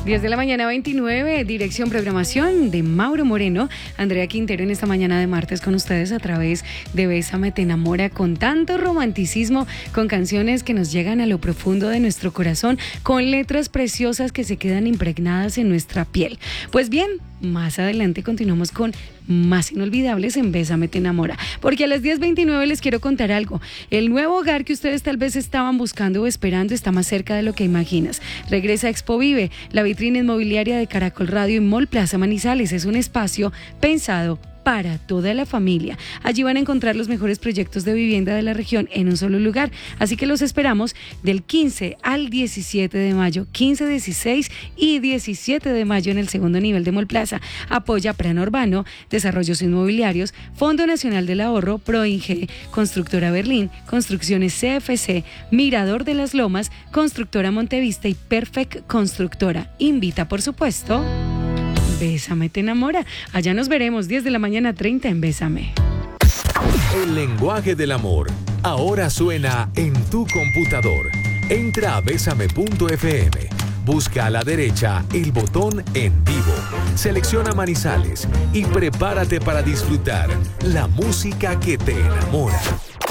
10 de la mañana 29, dirección programación de Mauro Moreno, Andrea Quintero en esta mañana de martes con ustedes a través de Bésame te enamora, con tanto romanticismo, con canciones que nos llegan a lo profundo de nuestro corazón, con letras preciosas que se quedan impregnadas en nuestra piel. Pues bien, más adelante continuamos con más inolvidables en Bésame te enamora, porque a las 10:29 les quiero contar algo. El nuevo hogar que ustedes tal vez estaban buscando o esperando está más cerca de lo que imaginas. Regresa Expo Vive, la vitrina inmobiliaria de Caracol Radio en Mall Plaza Manizales. Es un espacio pensado para toda la familia. Allí van a encontrar los mejores proyectos de vivienda de la región en un solo lugar. Así que los esperamos del 15 al 17 de mayo, 15, 16 y 17 de mayo en el segundo nivel de Mall Plaza. Apoya Plan Urbano, Desarrollos Inmobiliarios, Fondo Nacional del Ahorro, Proinge, Constructora Berlín, Construcciones CFC, Mirador de las Lomas, Constructora Montevista y Perfect Constructora. Invita, por supuesto, Bésame te enamora. Allá nos veremos 10 de la mañana 30 en Bésame. El lenguaje del amor ahora suena en tu computador. Entra a besame.fm. Busca a la derecha el botón En Vivo. Selecciona Manizales y prepárate para disfrutar la música que te enamora.